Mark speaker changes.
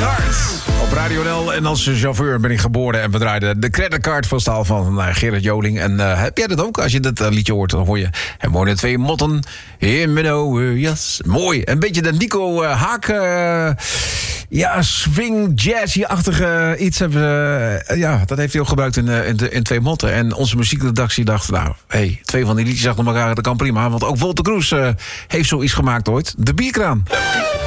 Speaker 1: Creditcard op Radio NL. En als chauffeur ben ik geboren en we draaiden de Creditcard van staal van Gerard Joling. En heb jij dat ook? Als je dat liedje hoort, dan hoor je hem mooi de twee motten in mijn oude jas. Mooi. Een beetje de Nico Haak... swing, jazzy-achtige iets hebben we... dat heeft hij ook gebruikt in twee motten. En onze muziekredactie dacht, twee van die liedjes achter elkaar, dat kan prima. Want ook Wolter Kroes heeft zoiets gemaakt ooit. De Bierkraan.